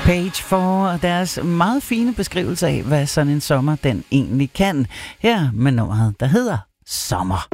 Page for deres meget fine beskrivelse af, hvad sådan en sommer den egentlig kan. Her med nummeret, der hedder Sommer.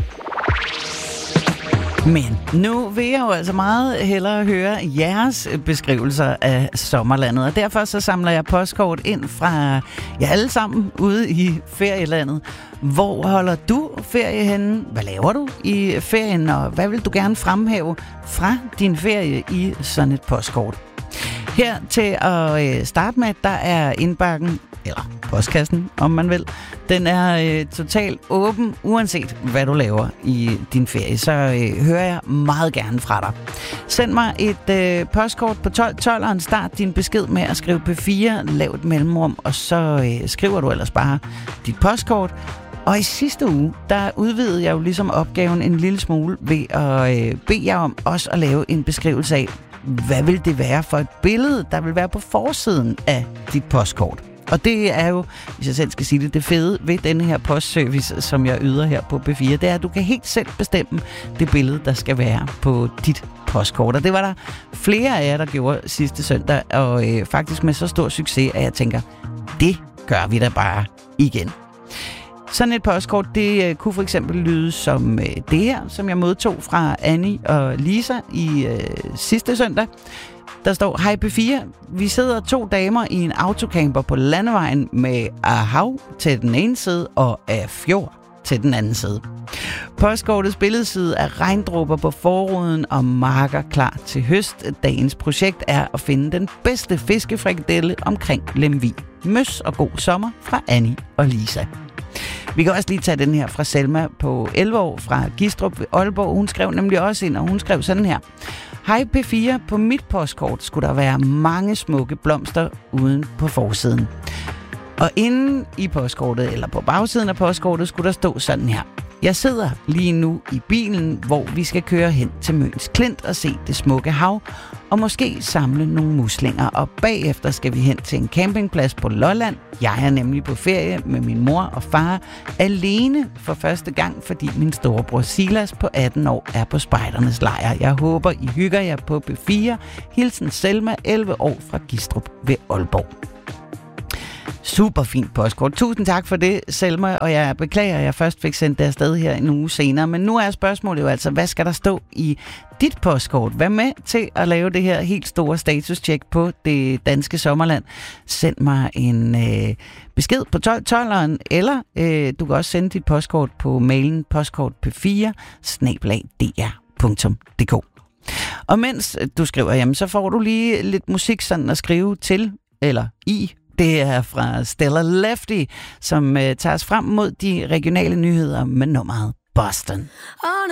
Men nu vil jeg jo altså meget hellere høre jeres beskrivelser af sommerlandet, og derfor så samler jeg postkort ind fra jer alle sammen ude i ferielandet. Hvor holder du ferie henne? Hvad laver du i ferien, og hvad vil du gerne fremhæve fra din ferie i sådan et postkort? Her til at starte med, der er indbakken, eller postkassen, om man vil. Den er totalt åben, uanset hvad du laver i din ferie. Så hører jeg meget gerne fra dig. Send mig et postkort på 1212'eren. Start din besked med at skrive P4, lav et mellemrum, og så skriver du ellers bare dit postkort. Og i sidste uge, der udvidede jeg jo ligesom opgaven en lille smule ved at bede jer om også at lave en beskrivelse af, hvad vil det være for et billede, der vil være på forsiden af dit postkort. Og det er jo, hvis jeg selv skal sige det fede ved denne her postservice, som jeg yder her på B4, det er, at du kan helt selv bestemme det billede, der skal være på dit postkort. Og det var der flere af jer, der gjorde sidste søndag, og faktisk med så stor succes, at jeg tænker, det gør vi da bare igen. Sådan et postkort, det kunne for eksempel lyde som det her, som jeg modtog fra Annie og Lisa i sidste søndag. Der står, hej P4, vi sidder 2 damer i en autocamper på landevejen med hav til den ene side og fjord til den anden side. Postkortets billedside er regndråber på forruden og marker klar til høst. Dagens projekt er at finde den bedste fiskefrikadelle omkring Lemvig. Møs og god sommer fra Annie og Lisa. Vi kan også lige tage den her fra Selma på 11 år fra Gistrup ved Aalborg. Hun skrev nemlig også ind, og hun skrev sådan her. Hej P4, på mit postkort skulle der være mange smukke blomster uden på forsiden. Og inde i postkortet, eller på bagsiden af postkortet, skulle der stå sådan her. Jeg sidder lige nu i bilen, hvor vi skal køre hen til Møns Klint og se det smukke hav, og måske samle nogle muslinger. Og bagefter skal vi hen til en campingplads på Lolland. Jeg er nemlig på ferie med min mor og far, alene for første gang, fordi min storebror Silas på 18 år er på spejdernes lejr. Jeg håber, I hygger jer på B4. Hilsen Selma, 11 år fra Gistrup ved Aalborg. Super fint postkort. Tusind tak for det, Selma, og jeg beklager, at jeg først fik sendt det afsted her en uge senere. Men nu er spørgsmålet jo altså, hvad skal der stå i dit postkort? Vær med til at lave det her helt store status-check på det danske sommerland. Send mig en besked på 1212'eren, eller du kan også sende dit postkort på mailen postkortp4@dr.dk. Og mens du skriver hjem, så får du lige lidt musik sådan at skrive til, eller i. Det er fra Stella Lefty, som tager os frem mod de regionale nyheder med nummeret Boston.